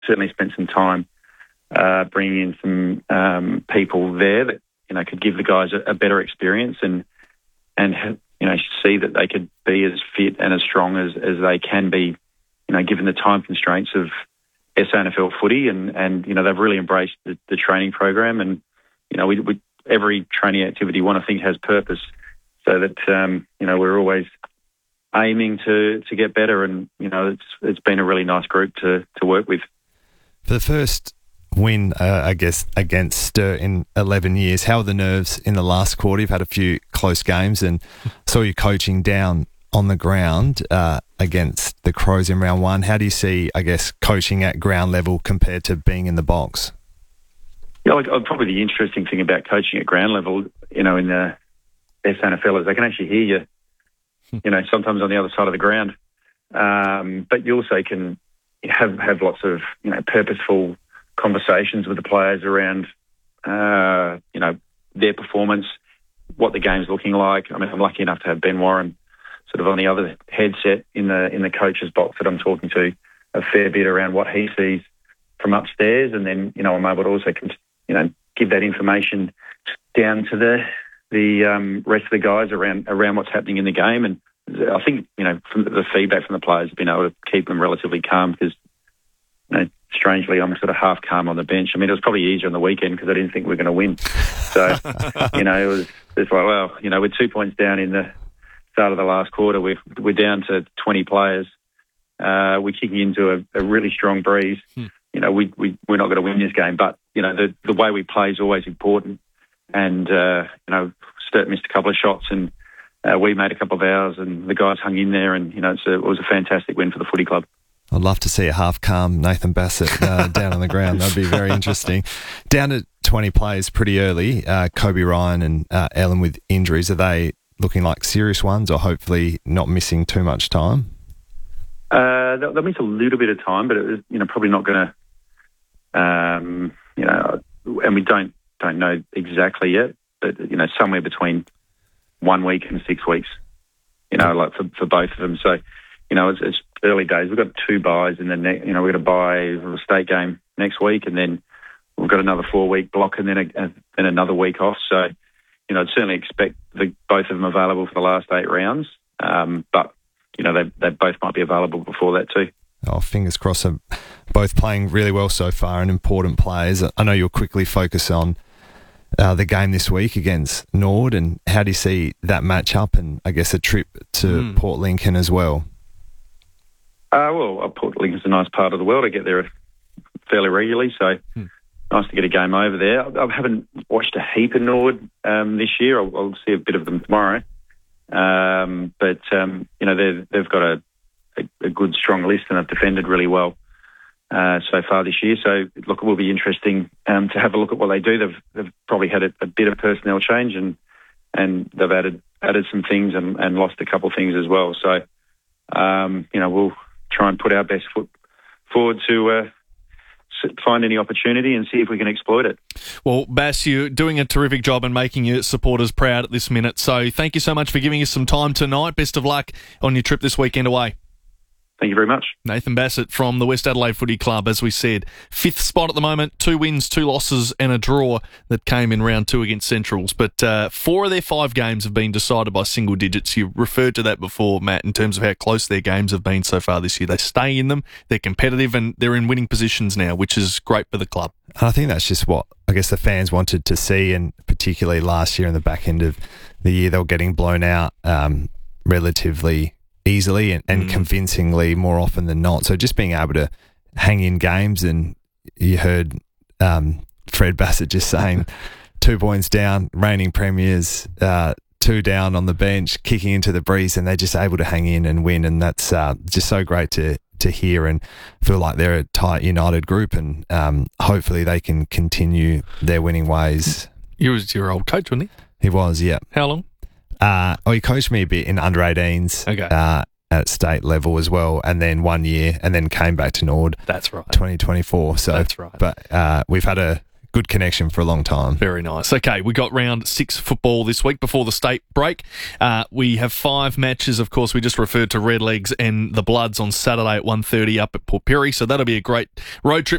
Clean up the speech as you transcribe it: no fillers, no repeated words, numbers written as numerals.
certainly spent some time bringing in some people there that could give the guys a better experience and see that they could be as fit and as strong as they can be, given the time constraints of SANFL footy, and they've really embraced the training program, and we every training activity one I think has purpose, so that we're always aiming to get better, and it's been a really nice group to work with. For the first win, I guess, against Sturt in 11 years, how are the nerves in the last quarter? You've had a few close games and saw you coaching down on the ground against the Crows in round one. How do you see, I guess, coaching at ground level compared to being in the box? Yeah, probably the interesting thing about coaching at ground level, in the SANFL is they can actually hear you, sometimes on the other side of the ground. But you also can have lots of, purposeful conversations with the players around, their performance, what the game's looking like. I mean, I'm lucky enough to have Ben Warren sort of on the other headset in the coach's box that I'm talking to a fair bit around what he sees from upstairs, and then I'm able to also give that information down to the rest of the guys around what's happening in the game. And I think from the feedback from the players have been able to keep them relatively calm, because strangely I'm sort of half calm on the bench. I mean, it was probably easier on the weekend because I didn't think we were going to win. So it's like, well, we're 2 points down in the start of the last quarter. We're down to 20 players. We're kicking into a really strong breeze. We're not going to win this game, but the way we play is always important. And Sturt missed a couple of shots, and we made a couple of ours, and the guys hung in there, and it was a fantastic win for the footy club. I'd love to see a half-calm Nathan Bassett down on the ground. That'd be very interesting. Down to 20 players pretty early. Kobe Ryan and Ellen with injuries. Are they looking like serious ones, or hopefully not missing too much time? They'll miss a little bit of time, but it was, probably not going to, and we don't know exactly yet, but, somewhere between 1 week and 6 weeks, like for both of them. So, it's early days. We've got 2 buys, and then, we're going to buy a state game next week, and then we've got another 4-week block, and then another week off. So, I'd certainly expect both of them available for the last 8 rounds. But, they both might be available before that too. Oh, fingers crossed. Are both playing really well so far and important players. I know you'll quickly focus on the game this week against Nord, and how do you see that match up, and I guess a trip to Port Lincoln as well? Port Lincoln's a nice part of the world. I get there fairly regularly, so nice to get a game over there. I haven't watched a heap of Nord this year. I'll see a bit of them tomorrow. But they've got a good, strong list, and have defended really well so far this year. So, look, it will be interesting to have a look at what they do. They've probably had a bit of personnel change, and they've added some things and lost a couple of things as well. So, we'll try and put our best foot forward to find any opportunity and see if we can exploit it. Well, Bass, you're doing a terrific job and making your supporters proud at this minute. So thank you so much for giving us some time tonight. Best of luck on your trip this weekend away. Thank you very much. Nathan Bassett from the West Adelaide Footy Club, as we said. 5th spot at the moment, 2 wins, 2 losses and a draw that came in round 2 against Centrals. But 4 of their 5 games have been decided by single digits. You referred to that before, Matt, in terms of how close their games have been so far this year. They stay in them, they're competitive, and they're in winning positions now, which is great for the club. I think that's just what I guess the fans wanted to see, and particularly last year in the back end of the year, they were getting blown out relatively easily and convincingly more often than not. So just being able to hang in games, and you heard Fred Bassett just saying 2 points down, reigning premiers, 2 down on the bench, kicking into the breeze, and they're just able to hang in and win. And that's just so great to hear, and feel like they're a tight, united group, and hopefully they can continue their winning ways. He was your old coach, wasn't he? He was, yeah. How long? He coached me a bit in under-18s at state level as well, and then 1 year, and then came back to Nord. That's right. 2024. So that's right. But we've had a good connection for a long time. Very nice. Okay, we got round 6 football this week before the state break. We have 5 matches. Of course, we just referred to Redlegs and the Bloods on Saturday at 1:30 up at Port Pirie, so that'll be a great road trip